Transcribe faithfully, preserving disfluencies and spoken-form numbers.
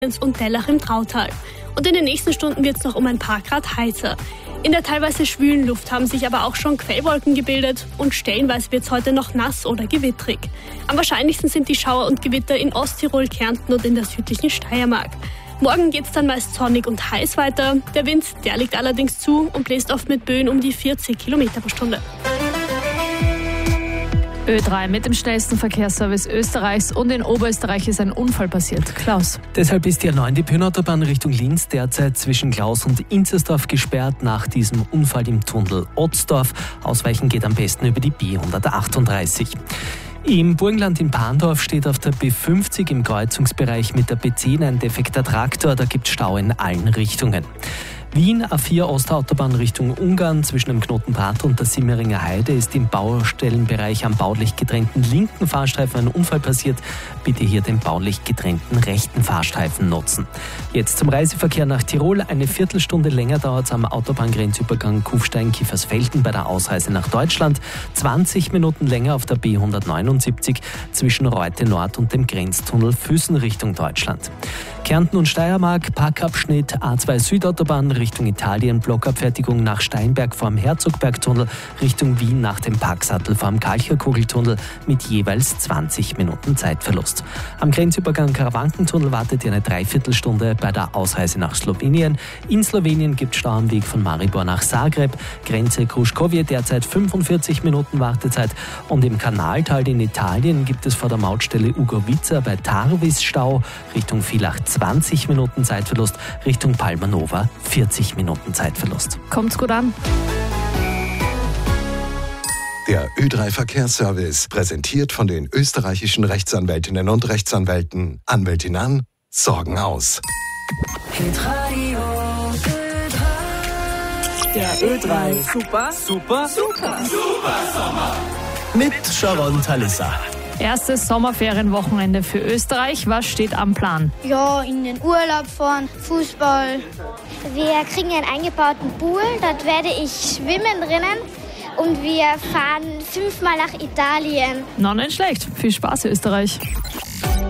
und Tellach im Trautal. Und in den nächsten Stunden wird es noch um ein paar Grad heißer. In der teilweise schwülen Luft haben sich aber auch schon Quellwolken gebildet und stellenweise wird es heute noch nass oder gewittrig. Am wahrscheinlichsten sind die Schauer und Gewitter in Osttirol, Kärnten und in der südlichen Steiermark. Morgen geht es dann meist sonnig und heiß weiter. Der Wind, der liegt allerdings zu und bläst oft mit Böen um die vierzig Kilometer pro Stunde. Ö drei mit dem schnellsten Verkehrsservice Österreichs und in Oberösterreich ist ein Unfall passiert. Klaus. Deshalb ist die A neun, die Pöhnautobahn Richtung Linz, derzeit zwischen Klaus und Inzersdorf gesperrt nach diesem Unfall im Tunnel Otzdorf. Ausweichen geht am besten über die B hundertachtunddreißig. Im Burgenland in Pandorf steht auf der B fünfzig im Kreuzungsbereich mit der B zehn ein defekter Traktor. Da gibt es Stau in allen Richtungen. Wien A vier Ostautobahn Richtung Ungarn zwischen dem Knoten Prater und der Simmeringer Heide ist im Baustellenbereich am baulich getrennten linken Fahrstreifen ein Unfall passiert. Bitte hier den baulich getrennten rechten Fahrstreifen nutzen. Jetzt zum Reiseverkehr nach Tirol. Eine Viertelstunde länger dauert es am Autobahngrenzübergang Kufstein-Kiefersfelden bei der Ausreise nach Deutschland. zwanzig Minuten länger auf der B hundertneunundsiebzig zwischen Reute Nord und dem Grenztunnel Füssen Richtung Deutschland. Kärnten und Steiermark, Parkabschnitt A zwei Südautobahn Richtung Italien, Blockabfertigung nach Steinberg vorm Herzogbergtunnel, Richtung Wien nach dem Parksattel vorm Kalcherkugeltunnel mit jeweils zwanzig Minuten Zeitverlust. Am Grenzübergang Karawankentunnel wartet ihr eine Dreiviertelstunde bei der Ausreise nach Slowenien. In Slowenien gibt es Stau am Weg von Maribor nach Zagreb, Grenze Kruškovje derzeit fünfundvierzig Minuten Wartezeit und im Kanaltal in Italien gibt es vor der Mautstelle Ugovica bei Tarvis Stau, Richtung Villach zwanzig Minuten Zeitverlust, Richtung Palmanova vierzig Minuten Zeitverlust. Kommt's gut an? Der Ö drei Verkehrsservice, präsentiert von den österreichischen Rechtsanwältinnen und Rechtsanwälten. Anwältin an, Sorgen aus. Hitradio Ö drei. Der Ö drei Super, Super, Super, Super Sommer. Mit Sharon Talissa. Erstes Sommerferienwochenende für Österreich. Was steht am Plan? Ja, in den Urlaub fahren, Fußball. Wir kriegen einen eingebauten Pool, dort werde ich schwimmen drinnen und wir fahren fünfmal nach Italien. Na, nicht schlecht. Viel Spaß, Österreich.